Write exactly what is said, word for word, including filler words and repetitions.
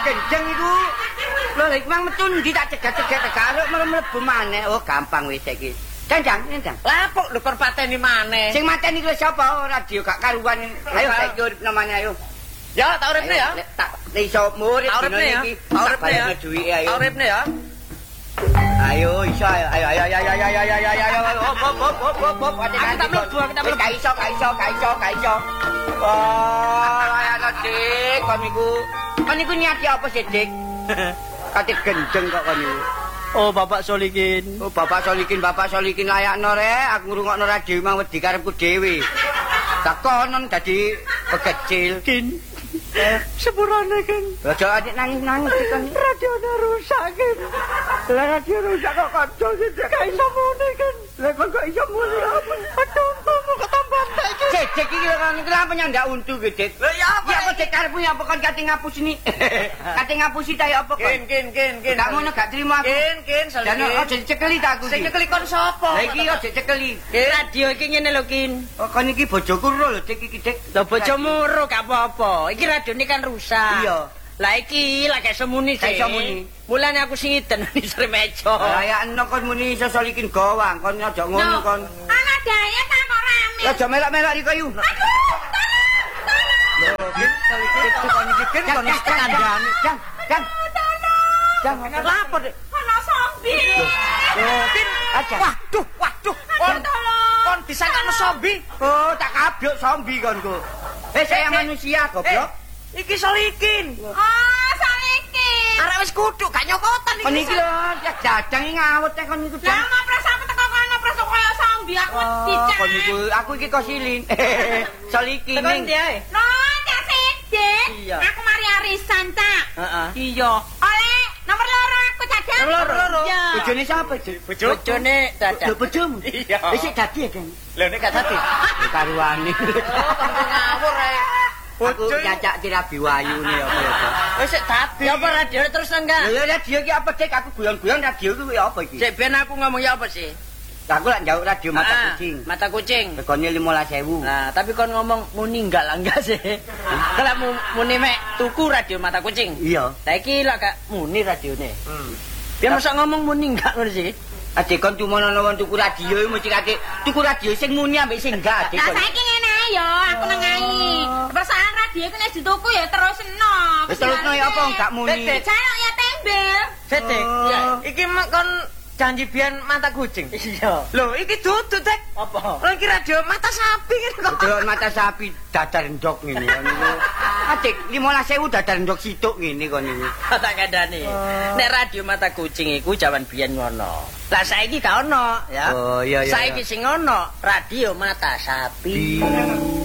genjeng iku. Lho lek mang metu ndi tak cegat-cegat karo mlebu maneh. Oh gampang wis iki. Janjang, janjang. Lah kok lho kon pateni maneh. Sing mateni kuwi sapa? Radio gak karuan. Ayo saiki urip namanya ayo. Ya, tak uripne ya. Tak iso murid dino iki. Tak uripne ya. Tak uripne ya. Ayo iso ayo ayo ayo ayo ayo ayo ayo ayo ayo hop hop hop hop hop hop aku tak mlebu aku tak mlebu gak iso gak iso gak iso gak iso oh ayo Dik kon niku kon niku niat apa sih Dik kate gendeng kok kon niku oh Bapak Solikin oh Bapak Solikin Bapak Solikin layakno rek aku ngrungokno radio mang wedi karepku dhewe tak konon dadi begecil kin sepurane kan aja adik nangis-nangis kan radionya rusak kan lah radio rusak kok kacau sih gak iso muni kan lah kok gak iso muni apa aduh mau ketambahan tak iki Cek iki kan kenapa ndak untu gede lho ya apa ya apa cek karepmu ya apa kan kate ngapusi ni kate ngapusi ta ya apa kok kin kin kin kin gak ngono gak trimo aku kin kin dan aja dicekeli ta aku sing nyekeli kon sapa lah iki aja dicekeli radio iki ngene lho kin oh kon iki bojoku lho Dik iki Dik lho bojomu ro gak apa-apa iki radione kan rusak iya lah iki lagi semuni sih. Iso muni. Mulane aku singiten di Srimejo. Lah eno kon muni iso solikin gawang, kon aja ngono kon. Ana daya ta kok rame. Aja melok-melok iki kayu. Aduh, tolong. Lho, Kin, solikin iki kon iki Kin kon iki kandhane. Jang, jang. Jang, lapor. Ana zombie. Lho, Kin, aja. Waduh, waduh. Kon kon disangkano zombie. Oh, tak kablok zombie konku. Eh, saya manusia goblok. Iki Solikin. Ah, Solikin. Arek wis kutuk gak nyokotan iki. Kon iki lho, ya jadang iki ngawut teh kon iku. Lah ngopres apa teko kono ngopres kaya zombie aku dicak. Kon iku aku iki kok silin. Solikin. Tekan ndi ae? Loh, Cak Sidin. Iya. Aku mari arisan, Cak. Heeh. Iya. Oleh nomor loro aku Dadang. Nomor loro. Iya. Bojone sapa, Dik? Bojone Dadang. Lho bojomu. Iya. Wis dadi ya, Kan? Lho nek gak dadi. Karuane. Oh, kon ngawur ae. Aku nyacak tirabi wayune apa ya, Pak. Wis sik dadi. Ya apa radio terus enggak? Lha radio iki apa, Dik? Aku guyon-guyon radio iki apa iki? Sik ben aku ngomong ya apa sih? Aku lak njauk radio mata Ah, kucing. Mata kucing. Regane lima belas ribu. Nah, tapi kon ngomong muni enggak lah enggak sih. Kalau mu, muni mek tuku radio mata kucing. Iya. Saiki lak gak muni radione. Hmm. Biar masa ngomong muni enggak ngono sih. Adik kon cuma ana wong tuku radio mesti kate tuku radio sing muni ambek sing enggak, Adik. Lah saiki ngene ae yo, aku nengai. Perasaan radio iku nek dituku ya terus eno. Wis terusno ya apa enggak muni. Jaluk ya tembel. Setik. Ya, iki mak kon janji biyen mata kucing. iya Loh, iki dudu, Tek. apa Lho iki radio mata sapi ngene kok. Delok mata sapi dadar ndok ngene kon niku. Adik lima belas ribu dadar ndok situk ngene kon niku. Tak kandhani. Nek radio mata kucing iku jaman biyen ngono. Lah saiki gak ono, ya. Oh iya iya. Saiki sing ono radio mata sapi.